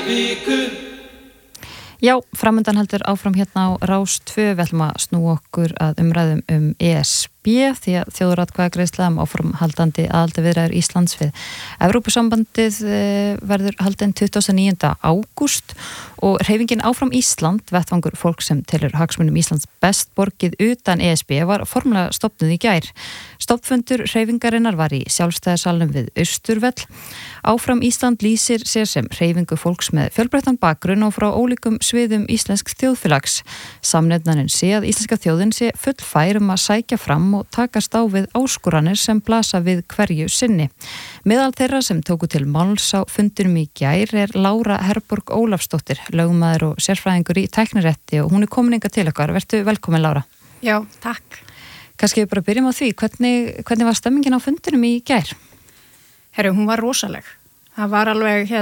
Já, framundan heldur áfram hérna á Rás 2. Við ætlum að snúa okkur að umræðum ESB því að þjóðaratkvæðagreiðsla áframhaldandi aðildarviðræður Íslands við Evrópusambandið verður haldin 29. ágúst og hreyfingin Áfram Ísland, vettvangur fólk sem telur hagsmunum Íslands best borgið utan ESB, var formlega stofnuð í gær. Stofnfundur hreyfingarinnar var í Sjálfstæðarsalnum við Austurvöll. Áfram Ísland lýsir sér sem hreyfingu fólks með fjölbreyttan bakgrunn og frá ólíkum sviðum íslensk þjóðfélags. Samnefnarinn sé að íslenska þjóðin sé fullfær að sækja fram og takast á við áskoranir sem blasa við hverju sinni. Meðal þeirra sem tóku til máls á fundinum í gær er Lára Herborg Ólafsdóttir, lögmaður og sérfræðingur í tæknirétti og hún er komin hingað til okkar. Vertu velkomin, Lára. Já, takk. Kannski við bara byrjum á því, hvernig var stemmingin á fundinum í gær? Herru, hún var rosaleg. Það var alveg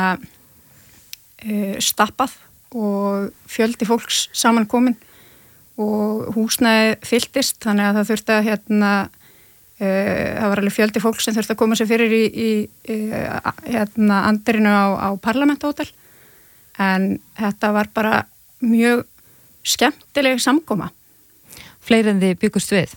stappað og fjöldi fólks samankomin og húsnæði fylltist, þannig að það þurfti að það var alveg fjöldi fólk sem þurfti að koma sér fyrir í andirinu á Parlamentahótel, en þetta var bara mjög skemmtileg samkoma. Fleiri en þið byggust við?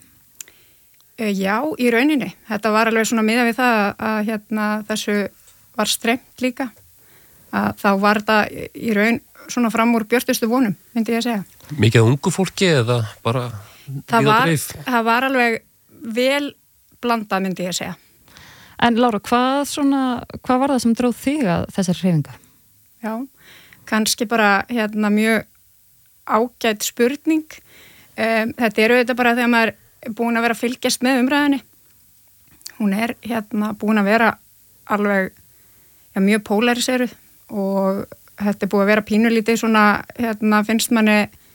Já, í rauninni. Þetta var alveg svona miðað við það að þessu var strengt líka. Að þá var þetta í raun svona fram úr björtustu vonum, myndi ég að segja. Mikið ungu fólki eða bara það var alveg vel blandað, myndi ég að segja. En Lára, hvað var það sem dróð þig að þessar hreyfingar? Já, kannski bara mjög ágæt spurning. Þetta auðvitað bara þegar maður er búin að vera að fylgjast með umræðinni. Hún er búin að vera alveg mjög pólariseruð og þetta er búið að vera pínulítið svona, finnst manni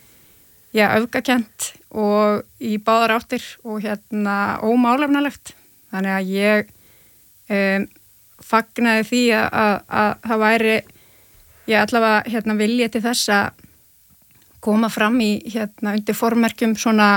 öfgakent og í báðar áttir og ómálefnalegt. Þannig að ég fagnaði því að það væri allavega vilji til þess að koma fram í undir formerkjum svona,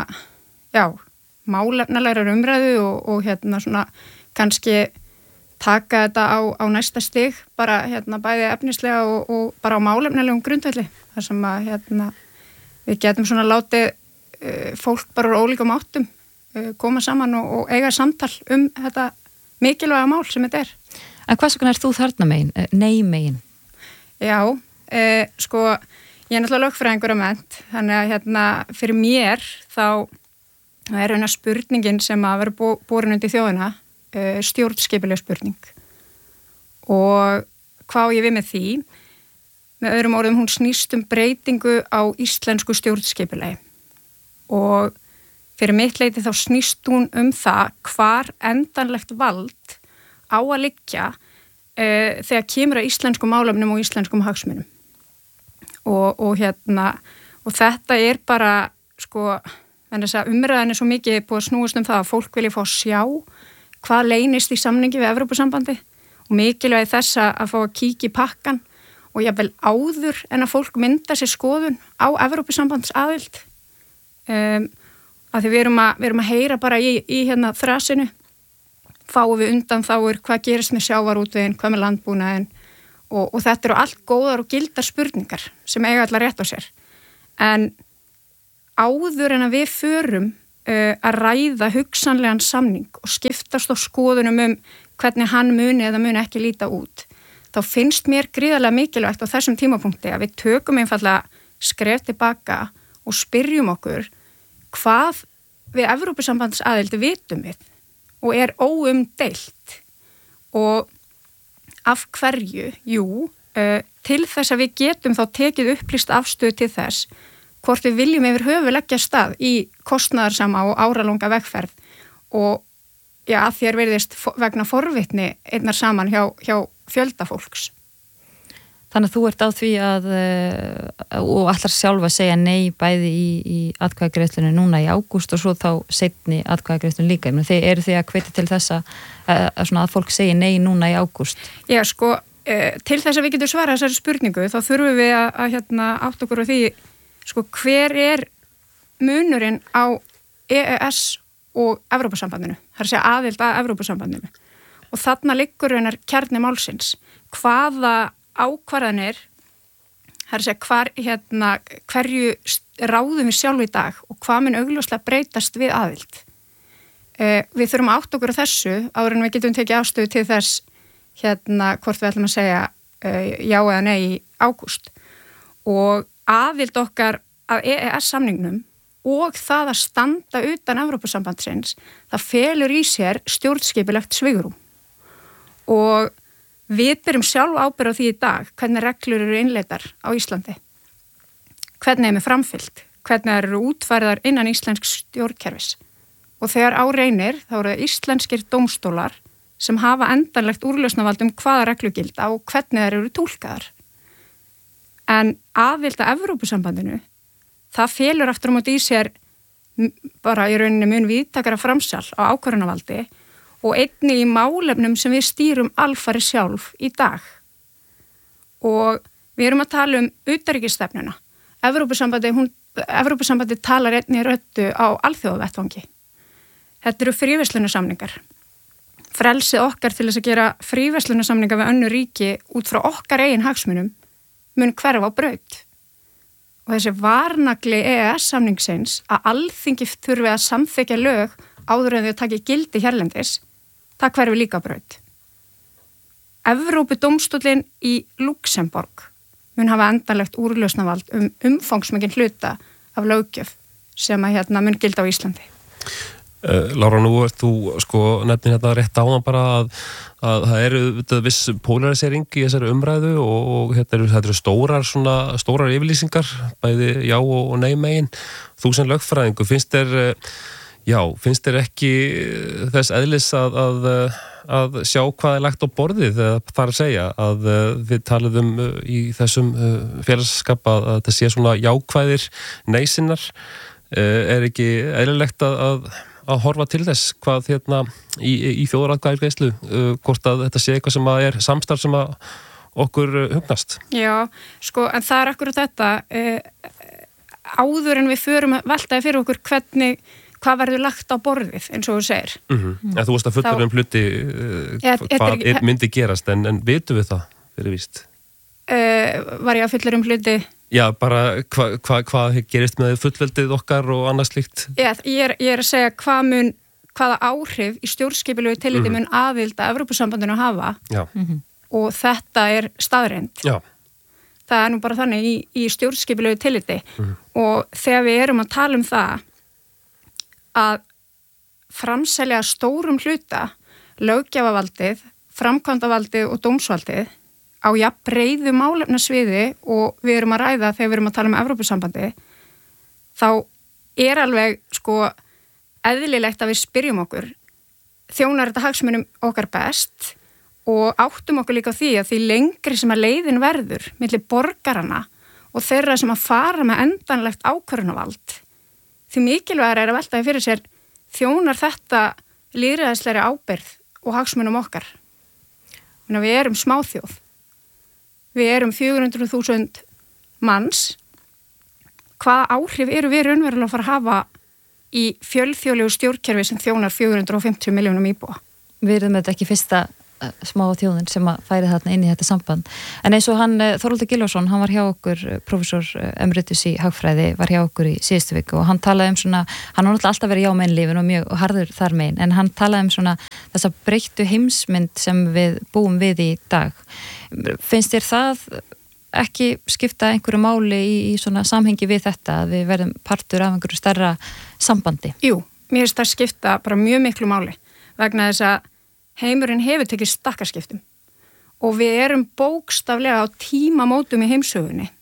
málefnalegar umræðu og svona kannski taka þetta á næsta stig, bara bæði efnislega og bara á málefnilegum grundvelli, þar sem að við getum svona látið fólk bara úr ólíkum áttum koma saman og eiga samtal þetta mikilvæga mál sem þetta er. En hvað svona er þú þarna megin, nei megin? Já, sko, ég er náttúrulega lögfræðingur að mennt, þannig að fyrir mér þá er eina spurningin sem að vera borin undir þjóðina stjórnskipuleg spurning og hvað ég við með því, með öðrum orðum, hún snýst breytingu á íslensku stjórnskipulegi og fyrir mitt leyti þá snýst hún það hvar endanlegt vald á að liggja þegar kemur að íslenskum málefnum og íslenskum hagsmunum og þetta er bara sko, þannig að umræðan er svo mikið búið að snúast það að fólk vilja fá að sjá hvað leynist í samningi við Evrópusambandi og mikilvægi þess að fá að kíkja í pakkan og jafnvel áður en að fólk mynda sér skoðun á Evrópusambands aðild. Að því við erum að heyra bara í þrasinu, fáum við undan þáur, hvað gerist með sjávarútveginn, hvað með landbúnaðinn og þetta eru allt góðar og gildar spurningar sem eiga allar rétt á sér. En áður en að við förum að ræða hugsanlegan samning og skiptast á skoðunum hvernig hann muni eða muni ekki líta út, þá finnst mér gríðarlega mikilvægt á þessum tímapunkti að við tökum einfallega skref tilbaka og spyrjum okkur hvað við Evrópusambandsaðild vitum við og er óumdeilt og af hverju, til þess að við getum þá tekið upplýst afstöðu til þess hvort við viljum yfir höfu leggja stað í kostnaðarsama og áralanga vegferð og að þér virðist vegna forvitni einnar saman hjá fjölda fólks. Þannig að þú ert á því og ætlar sjálf að segja nei bæði í atkvæðagreiðslunni núna í ágúst og svo þá seinni atkvæðagreiðslunni líka. Þið eru því að hvetja til þess að fólk segi nei núna í ágúst? Já, sko, til þess að við getum svarað þessari spurningu þá þurfum við að átta okkur á því sko, hver er munurinn á EES og Evrópusambandinu, það er að segja aðild að Evrópusambandinu og þarna liggur hennar kjarni málsins, hvaða ákvarðanir, það er að segja hverju ráðum við sjálf í dag og hvað mun augljóslega breytast við aðild. Við þurfum að átta okkur á þessu áður en við getum tekið afstöðu til þess hvort við ætlum að segja já eða nei í ágúst. Og aðild okkar að EES-samningnum og það að standa utan Evrópusambandsins, það felur í sér stjórnskipulegt svigrúm. Og við berum sjálf ábyrgð á því í dag hvernig reglur eru innleiddar á Íslandi. Hvernig er með framfylgt, hvernig eru útfærðar innan íslensks stjórnkerfis. Og þegar á reynir þá eru það íslenskir dómstólar sem hafa endanlegt úrlausnarvald hvaða reglur gilda og hvernig þær eru túlkaðar. En aðild að Evrópusambandinu, það felur aftur á móti í sér bara í rauninni mun víðtækara framsal á ákvörðunarvaldi og einnig í málefnum sem við stýrum alfarið sjálf í dag. Og við erum að tala utanríkisstefnuna. Evrópusambandi talar einnig röddu á alþjóðavettvangi. Þetta eru fríverslunarsamningar. Frelsið okkar til þess að gera fríverslunarsamningar við önnur ríki út frá okkar eigin hagsmunum mun hverfa á braut. Og þessi varnagli EES-samningsins að alþingi þurfi að samþykkja lög áður en þau taki gildi hérlendis, það hverfi líka á braut. Evrópudómstóllinn í Luxemborg mun hafa endanlegt úrlausnarvald umfangsmikinn hluta af löggjöf sem að mun gilda á Íslandi. Lára, nú ert þú nefnir rétt áðan bara að það eru viss polarisering í þessari umræðu og þetta eru stórar yfirlýsingar, bæði já og nei megin. Þú sem lögfræðingu, finnst þér ekki þess eðlis að sjá hvað er lagt á borðið, það er að segja að við talum í þessum félagsskap að þetta sé svona jákvæðir nei-sinnar, er ekki eðlilegt að horfa til þess hvað í þjóðaratkvæðisgreiðslu hvort að þetta sé eitthvað sem er samstarf sem að okkur hugnast? Já, en það er akkurat þetta áður en við förum að veltaði fyrir okkur hvað verður lagt á borðið eins og þú segir. En þú varst að fullur hluti hvað myndi gerast en vitum við það fyrir víst? Var ég að fullur hluti? Já, bara hvað gerist með fullveldið okkar og annað slíkt? Ég er að segja hvaða áhrif í stjórnskipulegu tilliti mun aðild að Evrópusambandinu hafa. Já. Og þetta er staðreynd. Já. Það er nú bara þannig í stjórnskipulegu tilliti. Og þegar við erum að tala það að framselja stórum hluta löggjafavaldið, framkvæmdavaldið og dómsvaldið á breiðu málefnasviði og við erum að ræða þegar við erum að tala Evrópusambandi, þá er alveg eðlilegt að við spyrjum okkur, þjónar þetta hagsmunum okkar best og áttum okkur líka á því að því lengri sem að leiðin verður milli borgarana og þeirra sem að fara með endanlegt ákvörðunarvald, því mikilvægara er að velta fyrir sér þjónar þetta lýðræðislegri ábyrgð og hagsmunum okkar. Við erum smáþjóð. Við erum 400.000 manns. Hvaða áhrif eru við raunverulega að fara að hafa í fjölþjóðlegu stjórnkerfi sem þjónar 450 milljónum íbúa? Við erum þetta ekki fyrsta smá þjóðin sem að færi þarna inn í þetta samband. En eins og Þorvaldur Gylfason, hann var hjá okkur, professor emeritus í hagfræði, var hjá okkur í síðustu viku og hann talaði hann var náttúrulega alltaf verið jámennlífin og mjög harður þar megin, en hann talaði þessa breyttu heimsmynd sem við búum við í dag. Finnst þér það ekki skipta einhverju máli í svona samhengi við þetta, að við verðum partur af einhverju stærra sambandi? Jú, mér finnst það skipta bara mjög miklu máli, vegna þess að heimurinn hefur tekið stakkarskiptum og við erum bókstaflega á tímamótum í heimsögunni